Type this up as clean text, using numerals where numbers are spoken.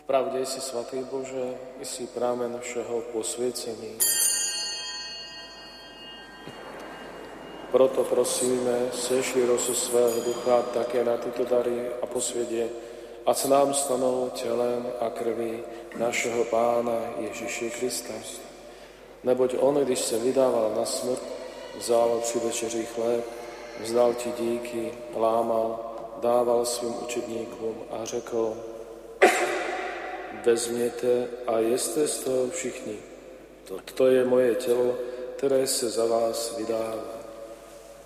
Pravde si, svätý Bože, i si prameň všeho posviecení. Proto prosíme, sešli rosu svého ducha také na tieto dary a posvedie, a sa nám stanou telem a krví našeho Pána Ježiše Krista. Neboť on, když sa vydával na smrt, vzal při večeři chléb, vzdal ti díky, lámal, dával svým učedníkům a řekl: vezměte a jeste z toho všichni. Toto je moje tělo, které se za vás vydává.